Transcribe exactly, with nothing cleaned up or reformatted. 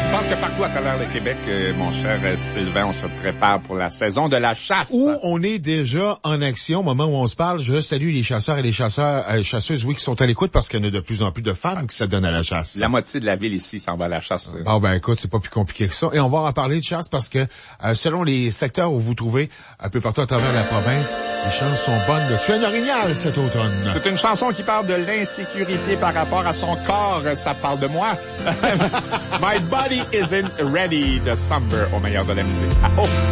Je pense que partout à travers le Québec, euh, mon cher euh, Sylvain, on se prépare pour la saison de la chasse. Où on est déjà en action, au moment où on se parle. Je salue les chasseurs et les chasseurs, euh, chasseuses, oui, qui sont à l'écoute parce qu'il y en a de plus en plus de femmes qui s'adonnent à la chasse. La moitié de la ville ici s'en va à la chasse. Bon, ah, ben écoute, c'est pas plus compliqué que ça. Et on va en parler de chasse parce que euh, selon les secteurs où vous trouvez, un peu partout à travers la province, les chances sont bonnes de tuer un orignal cet automne. C'est une chanson qui parle de l'insécurité par rapport à son corps. Ça parle de moi. My body isn't ready de Summer au meilleur de la musique. Ah, oh.